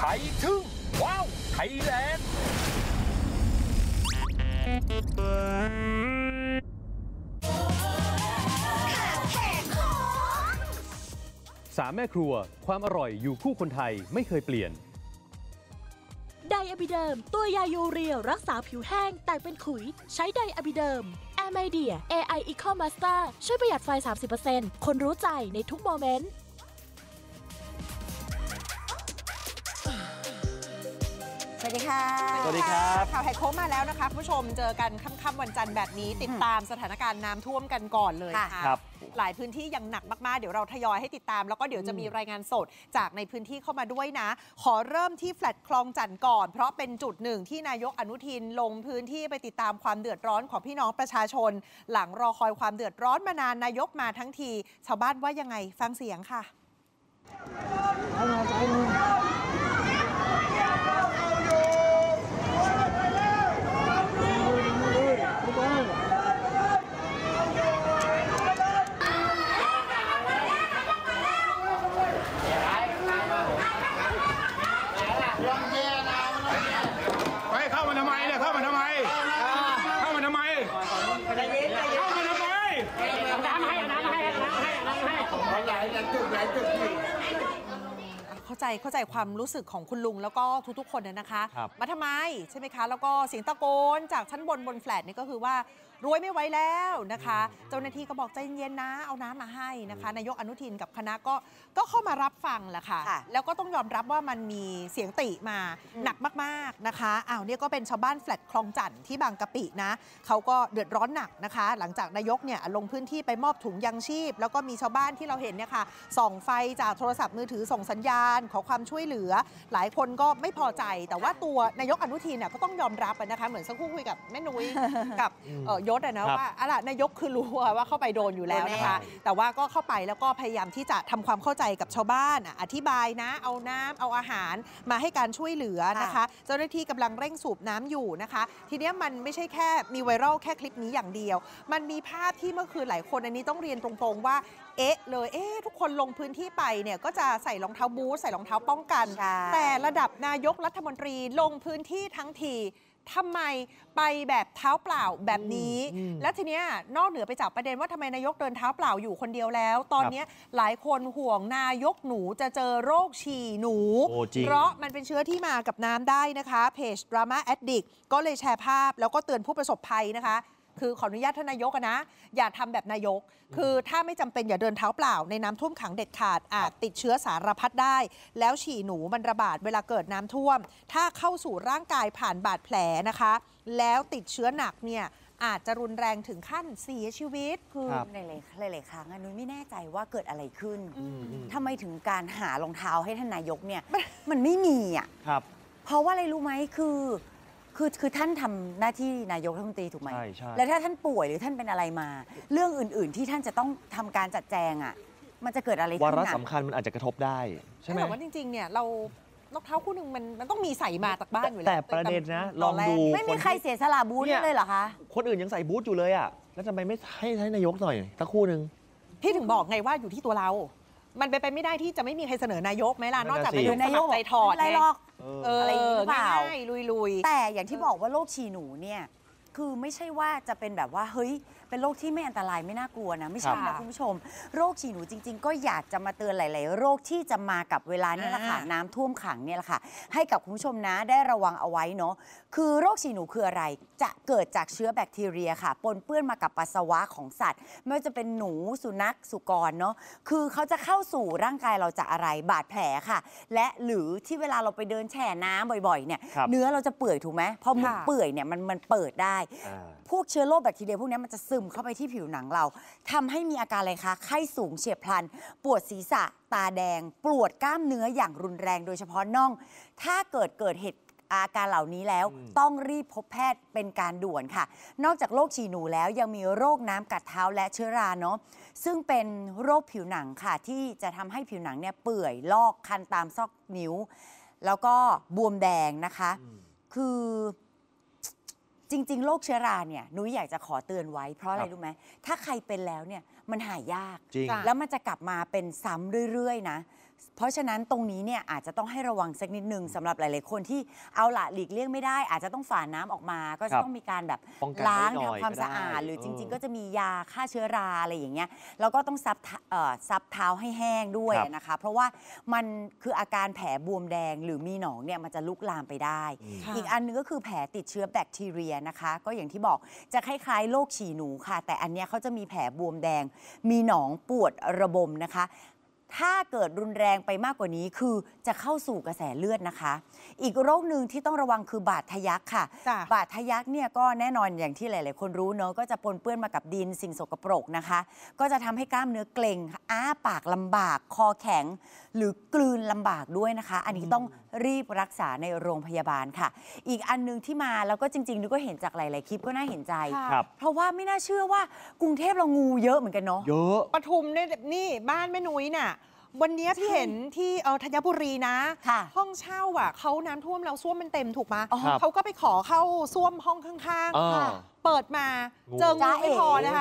ยทึ่งว้าวไทยแลนด์สามแม่ครัวความอร่อยอยู่คู่คนไทยไม่เคยเปลี่ยนไดอะบิเดิมตัวยายูเรียรักษาผิวแห้งแตกเป็นขุยใช้ไดอะบิเดิมแอร์ไมเดีย AI Eco Master ช่วยประหยัดไฟ 30% คนรู้ใจในทุกโมเมนต์สวัสดีค่ะสวัสดีครับข่าวไฮโค้งมาแล้วนะคะคุณผู้ชมเจอกันค่ำๆวันจันทร์แบบนี้ติดตามสถานการณ์น้ำท่วมกันก่อนเลยค่ะหลายพื้นที่ยังหนักมากๆเดี๋ยวเราทยอยให้ติดตามแล้วก็เดี๋ยวจะมีรายงานสดจากในพื้นที่เข้ามาด้วยนะขอเริ่มที่แฟลตคลองจันทร์ก่อนเพราะเป็นจุดหนึ่งที่นายกอนุทินลงพื้นที่ไปติดตามความเดือดร้อนของพี่น้องประชาชนหลังรอคอยความเดือดร้อนมานานนายกมาทั้งทีชาวบ้านว่ายังไงฟังเสียงค่ะเข้ามาทำไมเนี่ยเข้ามาทำไมเข้ามาทำไมน้ำให้เข้าใจความรู้สึกของคุณลุงแล้วก็ทุกๆคนนะคะมาทำไมใช่ไหมคะแล้วก็เสียงตะโกนจากชั้นบนแฟลตนี่ก็คือว่ารวยไม่ไหวแล้วนะคะเจ้าหน้าที่ก็บอกใจเย็นๆนะเอาน้ำมาให้นะคะนายกอนุทินกับคณะก็เข้ามารับฟังแหละค่ะแล้วก็ต้องยอมรับว่ามันมีเสียงติมาหนักมากๆนะคะเนี่ยก็เป็นชาวบ้านแฟลตคลองจันทร์ที่บางกะปินะเขาก็เดือดร้อนหนักนะคะหลังจากนายกเนี่ยลงพื้นที่ไปมอบถุงยังชีพแล้วก็มีชาวบ้านที่เราเห็นเนี่ยค่ะส่องไฟจากโทรศัพท์มือถือส่งสัญญาณขอความช่วยเหลือหลายคนก็ไม่พอใจแต่ว่าตัวนายกอนุทินก็ต้องยอมรับนะคะเหมือนสักครู่คุยกับแม่นุ้ยกับยศนะว่านายกคือรู้ว่าเข้าไปโดนอยู่แล้วนะคะแต่ว่าก็เข้าไปแล้วก็พยายามที่จะทำความเข้าใจกับชาวบ้านอธิบายนะเอาน้ำเอาอาหารมาให้การช่วยเหลือนะคะเจ้าหน้าที่กำลังเร่งสูบน้ำอยู่นะคะทีนี้มันไม่ใช่แค่มีไวรัลแค่คลิปนี้อย่างเดียวมันมีภาพที่เมื่อคืนหลายคนอันนี้ต้องเรียนตรงๆว่าทุกคนลงพื้นที่ไปเนี่ยก็จะใส่รองเท้าบูทใส่รองเท้าป้องกันแต่ระดับนายกรัฐมนตรีลงพื้นที่ทั้งทีทำไมไปแบบเท้าเปล่าแบบนี้แล้วทีเนี้ยนอกเหนือไปจากประเด็นว่าทำไมนายกเดินเท้าเปล่าอยู่คนเดียวแล้วตอนนี้หลายคนห่วงนายกหนูจะเจอโรคฉี่หนูเพราะมันเป็นเชื้อที่มากับน้ำได้นะคะเพจ Drama Addict ก็เลยแชร์ภาพแล้วก็เตือนผู้ประสบภัยนะคะคือขออนุญาตท่านนายกนะอย่าทำแบบนายกคือถ้าไม่จำเป็นอย่าเดินเท้าเปล่าในน้ำท่วมขังเด็ดขาดอาจติดเชื้อสารพัดได้แล้วฉี่หนูมันระบาดเวลาเกิดน้ำท่วมถ้าเข้าสู่ร่างกายผ่านบาดแผลนะคะแล้วติดเชื้อหนักเนี่ยอาจจะรุนแรงถึงขั้นเสียชีวิตคือหลายๆครั้งนุ้ยไม่แน่ใจว่าเกิดอะไรขึ้นทำไมถึงการหารองเท้าให้ท่านนายกเนี่ยมันไม่มีเพราะว่าอะไรรู้ไหมคือท่านทำหน้าที่นายกรัฐมนตรีถูกไหมแล้วถ้าท่านป่วยหรือท่านเป็นอะไรมาเรื่องอื่นๆที่ท่านจะต้องทำการจัดแจงมันจะเกิดอะไรขึ้นวาระสำคัญมันอาจจะกระทบได้ใช่ไหมแต่ว่าจริงๆเนี่ยเรารองเท้าคู่หนึ่งมันต้องมีใส่มาจากบ้านอยู่แล้วแต่ประเด็นนะลองดูไม่มีใครเสียสละบูทเลยเหรอคะคนอื่นยังใส่บูทอยู่เลยแล้วทำไมไม่ให้นายกหน่อยสักคู่หนึ่งพี่ถึงบอกไงว่าอยู่ที่ตัวเรามันเป็นไปไม่ได้ที่จะไม่มีใครเสนอนายกไหมล่ะนอกจากนายกสมัครใจถอดอะไรหรอกอะไรอย่างนี้หรือเปล่าลุยแต่อย่างที่บอกว่าโรคฉี่หนูเนี่ยคือไม่ใช่ว่าจะเป็นแบบว่าเฮ้ยเป็นโรคที่ไม่อันตรายไม่น่ากลัวนะไม่ใช่นะคุณผู้ชมโรคฉี่หนูจริงๆก็อยากจะมาเตือนหลายๆโรคที่จะมากับเวลาเนี่ยแหละค่ะน้ำท่วมขังเนี่ยแหละค่ะให้กับคุณผู้ชมนะได้ระวังเอาไว้เนาะคือโรคฉี่หนูคืออะไรจะเกิดจากเชื้อแบคทีเรียค่ะปนเปื้อนมากับปัสสาวะของสัตว์ไม่ว่าจะเป็นหนูสุนัขสุกรเนาะคือเขาจะเข้าสู่ร่างกายเราจากอะไรบาดแผลค่ะและหรือที่เวลาเราไปเดินแช่น้ำบ่อยๆเนี่ยเนื้อเราจะเปื่อยถูกไหมพอมันเปื่อยเนี่ยมันเปิดได้พวกเชื้อโรคแบคทีเรียพวกนี้มันจะซึมเข้าไปที่ผิวหนังเราทำให้มีอาการอะไรคะไข้สูงเฉียบพลันปวดศีรษะตาแดงปวดกล้ามเนื้ออย่างรุนแรงโดยเฉพาะน่องถ้าเกิดเหตุอาการเหล่านี้แล้วต้องรีบพบแพทย์เป็นการด่วนค่ะนอกจากโรคฉี่หนูแล้วยังมีโรคน้ำกัดเท้าและเชื้อราเนาะซึ่งเป็นโรคผิวหนังค่ะที่จะทำให้ผิวหนังเนี่ยเปื่อยลอกคันตามซอกนิ้วแล้วก็บวมแดงนะคะคือจริงๆโรคเชื้อราเนี่ยนุ้ยอยากจะขอเตือนไว้เพราะอะไรรู้ไหมถ้าใครเป็นแล้วเนี่ยมันหายยากแล้วมันจะกลับมาเป็นซ้ำเรื่อยๆนะเพราะฉะนั้นตรงนี้เนี่ยอาจจะต้องให้ระวังสักนิดนึงสำหรับหลายๆคนที่เอาละหลีกเลี่ยงไม่ได้อาจจะต้องฝ่าน้ำออกมาก็จะต้องมีการแบบล้างทำความสะอาดหรือจริงๆก็จะมียาฆ่าเชื้อราอะไรอย่างเงี้ยแล้วก็ต้องซับเท้าให้แห้งด้วยนะคะเพราะว่ามันคืออาการแผลบวมแดงหรือมีหนองเนี่ยมันจะลุกลามไปได้อีกอันนึงก็คือแผลติดเชื้อแบคทีเรียนะคะก็อย่างที่บอกจะคล้ายๆโรคฉี่หนูค่ะแต่อันเนี้ยเขาจะมีแผลบวมแดงมีหนองปวดระบมนะคะถ้าเกิดรุนแรงไปมากกว่านี้คือจะเข้าสู่กระแสเลือดนะคะอีกโรคหนึ่งที่ต้องระวังคือบาดทะยักค่ะบาดทะยักเนี่ยก็แน่นอนอย่างที่หลายๆคนรู้เนอะก็จะปนเปื้อนมากับดินสิ่งสกปรกนะคะก็จะทำให้กล้ามเนื้อเกร็งอ้าปากลำบากคอแข็งหรือกลืนลำบากด้วยนะคะอันนี้ต้องรีบรักษาในโรงพยาบาลค่ะอีกอันนึงที่มาแล้วก็จริงๆนี่ก็เห็นจากหลายๆคลิปก็น่าเห็นใจเพราะว่าไม่น่าเชื่อว่ากรุงเทพเรางูเยอะเหมือนกันเนาะเยอะปทุมเนี่ยนี่บ้านแม่นุ้ยน่ะวันนี้พี่เห็นที่ธัญบุรีนะห้องเช่าอ่ะเขาน้ำท่วมแล้วส้วมมันเต็มถูกไหมเขาก็ไปขอเข้าส้วมห้องข้างๆเปิดมาเจองูไม่พอนะคะ